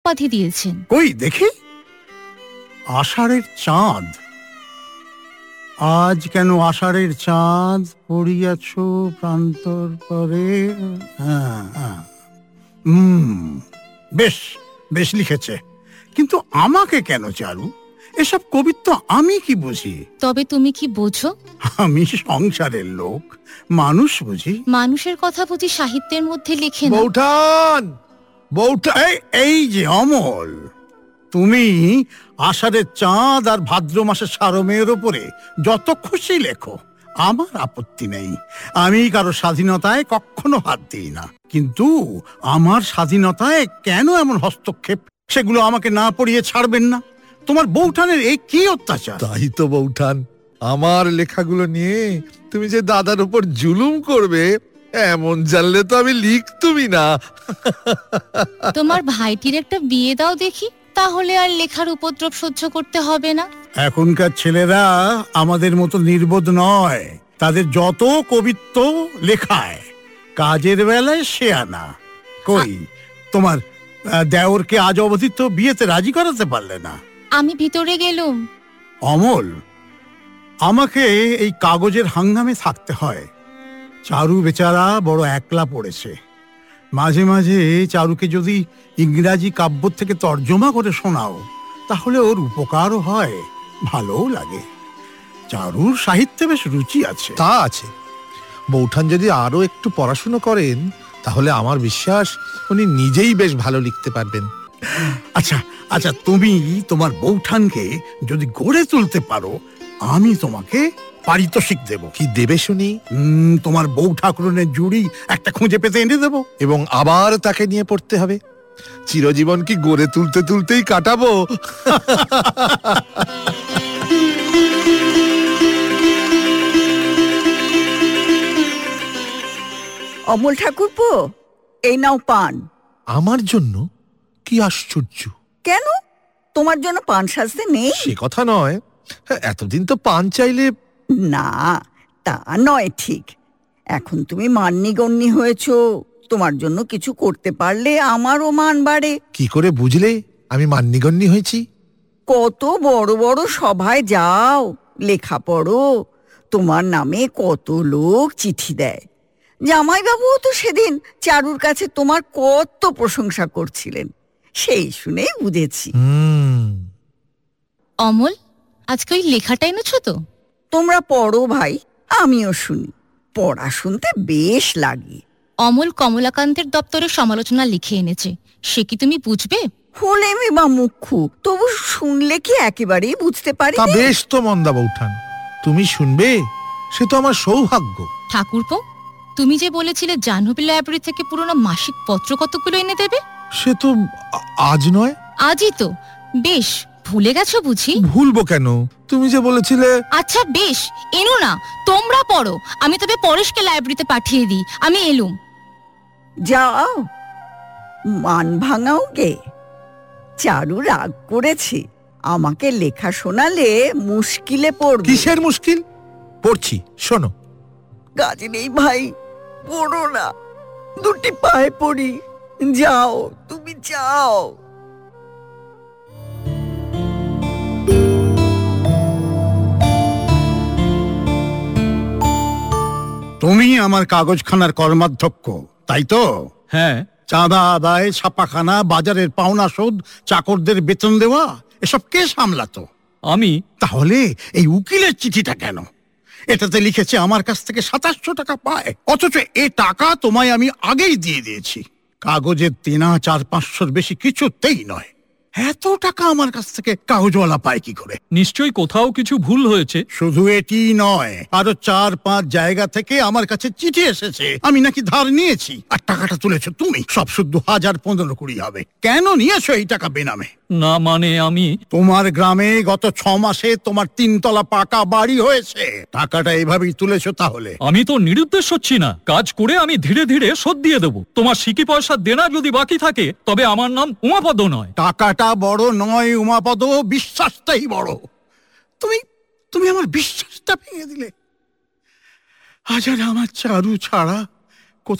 উপাধি দিয়েছেন। কই দেখি। আষাঢ়ের চাঁদ। আজ কেন আষাঢ়ের চাঁদ পড়িয়াছ প্রান্তর পরে। বেশ বেশ লিখেছে, কিন্তু আমাকে কেন চারু? এসব কবিত্ব আমি কি বুঝি? তবে তুমি কি বোঝো? আমি সংসারের লোক, মানুষ বুঝি। মানুষের কথা বুঝি সাহিত্যের মধ্যে লেখে না। বৌঠান, এই যে অমল, তুমি আষাঢ়ের চাঁদ আর ভাদ্র মাসের সারমেয়ের ওপরে যত খুশি লেখো, আমার আপত্তি নেই। আমি কারো স্বাধীনতায় কখনো হাত দিই না, কিন্তু আমার স্বাধীনতায় কেন এমন হস্তক্ষেপ, সেগুলো আমাকে না পড়িয়ে ছাড়বেন না? তোমার বৌঠানের এই কি অত্যাচার! তাই তো বৌঠান, আমার লেখাগুলো নিয়ে তুমি যে দাদার উপর জুলুম করবে এমন জানলে তো আমি লিখতুমই না। তোমার ভাইটির একটা বিয়ে দাও দেখি, তাহলে আর লেখার উপদ্রব সহ্য করতে হবে না। এখনকার ছেলেরা আমাদের মতো নির্বোধ নয়। তাদের যত কবিত্ব লেখায়, কাজের বেলায় সে আনা। কই তোমার দেওরকে আজ অবধি তো বিয়েতে রাজি করাতে পারলে না। আমি ভিতরে গেলুম। অমল, আমাকে এই কাগজের হাঙ্গামে থাকতে হয়। চারু বেচারা বড় একলা পড়েছে। মাঝে মাঝে চারুকে যদি ইংরাজি কাব্য থেকে তর্জমা করে শোনাও, তাহলে ওর উপকারও হয়, ভালোও লাগে। চারুর সাহিত্যে বেশ রুচি আছে। তা আছে। বৌঠান যদি আরো একটু পড়াশুনো করেন, তাহলে আমার বিশ্বাস উনি নিজেই বেশ ভালো লিখতে পারবেন। আচ্ছা আচ্ছা, তুমি তোমার বৌঠানকে যদি গড়ে তুলতে পারো, আমি তোমাকে পারিতোষিক দেব। কি দেবে শুনি? তোমার বউ ঠাকুরনের জুড়ি একটা খুঁজে পেতে এনে দেব, এবং আবার তাকে নিয়ে পড়তে হবে। চিরজীবন কি গড়ে তুলতে তুলতেই কাটাবো? অমল ঠাকুরপো, এই নাও পান। আমার জন্য? কি আশ্চর্য! কেন, তোমার জন্য পান সাজতে নেই? সে কথা নয়, এতদিন তো পান চাইলে। না, তা নয় ঠিক। এখন তুমি মান্যিগণ্যি হয়েছ, তোমার জন্য কিছু করতে পারলে আমারও মান বাড়ে। কি করে বুঝলে আমি মান্যিগণ্যি হয়েছি? কত বড় বড় সভায় যাও, লেখা পড়ো, তোমার নামে কত লোক চিঠি দেয়। জামাইবাবুও তো সেদিন চারুর কাছে তোমার কত প্রশংসা করছিলেন, সেই শুনেই বুঝেছি। অমল, আজকে ওই লেখাটা এনেছো তো? তোমরা পড়ো ভাই, আমিও শুনি। পড়া শুনতে বেশ লাগে। অমল কমলাকান্তের দপ্তরে সমালোচনা লিখে এনেছে, সে কি তুমি বুঝবে? হলেমি বা মুখ্যু, তবু শুনলে কি একেবারেই বুঝতে পারি? তা বেশ তো মন্দা বৌঠান, তুমি শুনবে, সে তো আমার সৌভাগ্য। ঠাকুরপো, তুমি যে বলেছিলে জাহ্নবী লাইব্রেরি থেকে পুরনো মাসিক পত্র কতগুলো এনে দেবে, সে তো আজ নয়। আজই তো? বেশ, ভুলে গেছো বুঝি? ভুলবো কেন, তুমি যে বলেছিলে। আচ্ছা বেশ, এনো না, তোমরা পড়ো, আমি তবে পরেশকে লাইব্রেরিতে পাঠিয়ে দিই। আমি এলুম। যাও, মান ভাঙাও গে। চারু রাগ করেছে, আমাকে লেখা শোনালে মুশকিলে পড়বে। কিসের মুশকিল? পড়ছি, শোনো। কাজে নেই ভাই, পড়ো না, দুটি পায়ে পড়ি। যাও, তুমি যাও। তুমি আমার কাগজখানার কর্মাধ্যক্ষ, তাই তো? হ্যাঁ। চাঁদা আদায়, ছাপাখানা, বাজারের পাওনা শোধ, চাকরদের বেতন দেওয়া, এসব কে সামলাতো? আমি। তাহলে এই উকিলের চিঠিটা কেন? এটাতে লিখেছে আমার কাছ থেকে 2700 টাকা পায়, অথচ এ টাকা তোমায় আমি আগেই দিয়ে দিয়েছি। কাগজের তেনা 400-500 বেশি কিছুতেই নয়। এত টাকা আমার কাছ থেকে কাগজওয়ালা পায় কি করে? নিশ্চয়ই কোথাও কিছু ভুল হয়েছে। শুধু এটি নয়, আরো 4-5 জায়গা থেকে আমার কাছে চিঠি এসেছে আমি নাকি ধার নিয়েছি, আর টাকাটা তুলেছো তুমি। সব শুদ্ধ 1000-15-20 হবে। কেন নিয়েছো এই টাকা বেনামে? না মানে আমি। তোমার গ্রামে গত 6 মাসে তোমার 3 তলা পাকা বাড়ি হয়েছে, টাকাটা এভাবেই তুলেছো। তাহলে আমি তো নিরুদ্দেশ হচ্ছি না, কাজ করে আমি ধীরে ধীরে শোধ দিয়ে দেব। তোমার সিকি পয়সা দেনা যদি বাকি থাকে, তবে আমার নাম উমাপদ নয়। টাকাটা বড় নয় উমাপদ, বিশ্বাসটাই বড়। তুমি আমার বিশ্বাসটা ভেঙে দিলে। আজ আর আমার চারু ছাড়া